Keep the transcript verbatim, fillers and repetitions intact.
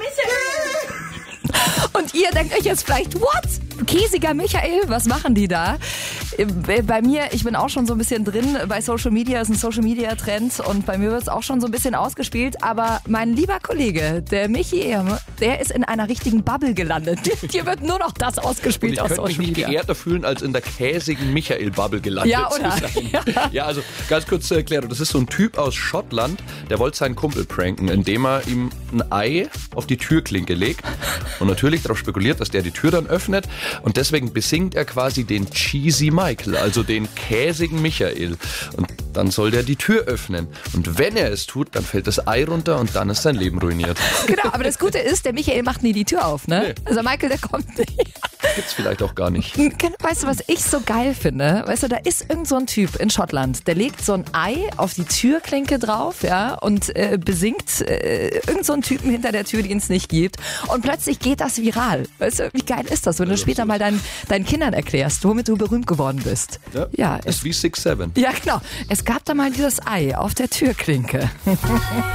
Und ihr denkt euch jetzt vielleicht, what? Käsiger Michael, was machen die da? Bei mir, ich bin auch schon so ein bisschen drin, bei Social Media ist ein Social Media Trend und bei mir wird es auch schon so ein bisschen ausgespielt, aber mein lieber Kollege, der Michi, der ist in einer richtigen Bubble gelandet. Hier wird nur noch das ausgespielt aus Social Media. Ich könnte mich geehrter fühlen, als in der käsigen Michael-Bubble gelandet ja, oder? zu sein. Ja. ja, also ganz kurz zur Erklärung, das ist so ein Typ aus Schottland, der wollte seinen Kumpel pranken, indem er ihm ein Ei auf die Türklinke legt und natürlich darauf spekuliert, dass der die Tür dann öffnet und deswegen besingt er quasi den Cheesy Michael, also den käsigen Michael. Und dann soll der die Tür öffnen. Und wenn er es tut, dann fällt das Ei runter und dann ist sein Leben ruiniert. Genau, aber das Gute ist, der Michael macht nie die Tür auf, ne? Nee. Also Michael, der kommt nicht. Gibt's vielleicht auch gar nicht. Weißt du, was ich so geil finde? Weißt du, da ist irgend so ein Typ in Schottland, der legt so ein Ei auf die Türklinke drauf, ja, und äh, besingt äh, irgend so einen Typen hinter der Tür, den es nicht gibt. Und plötzlich geht das viral. Weißt du, wie geil ist das, wenn du später mal dein, deinen Kindern erklärst, womit du berühmt geworden bist? Ja, ja ist es, wie six seven. Ja, genau. Es gab da mal dieses Ei auf der Türklinke.